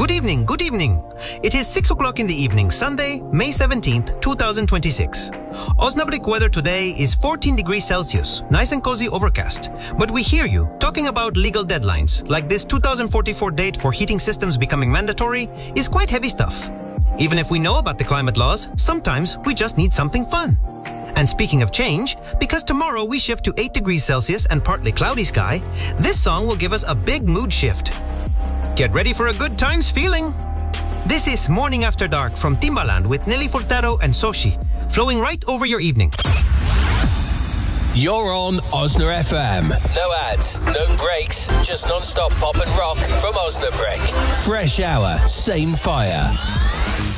Good evening. It is 6 o'clock in the evening, Sunday, May 17th, 2026. Osnabrück weather today is 14 degrees Celsius, nice and cozy overcast. But we hear you talking about legal deadlines, like this 2044 date for heating systems becoming mandatory, is quite heavy stuff. Even if we know about the climate laws, sometimes we just need something fun. And speaking of change, because tomorrow we shift to 8 degrees Celsius and partly cloudy sky, this song will give us a big mood shift. Get ready for a good times feeling. This is Morning After Dark from Timbaland with Nelly Furtado and Soshi, flowing right over your evening. You're on Osna FM. No ads, no breaks, just non-stop pop and rock from Osnabrück. Fresh hour, same fire.